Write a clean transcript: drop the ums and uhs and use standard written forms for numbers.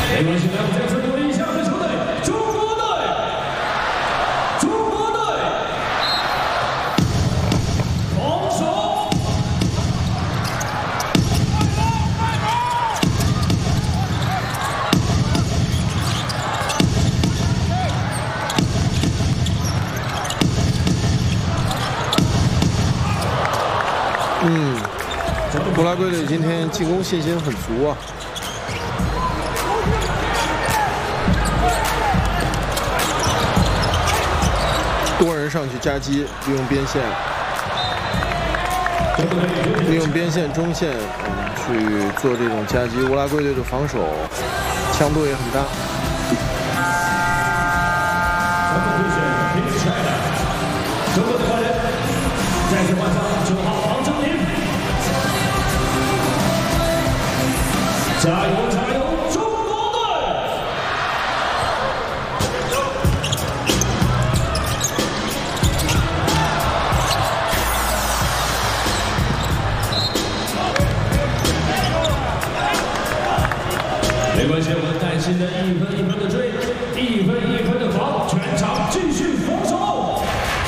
没关系，来，我们再次鼓励一下我们的球队，中国队，中国队，防守。 乌拉圭队今天进攻信心很足啊。多人上去夹击，利用边线，利用边线、中线，去做这种夹击。乌拉圭队的防守强度也很大。 中国队换人，再次换上9号黄正林。 加油加油，中国队！没关系，我们耐心的一分一分的追，一分一分的防，全场继续防守。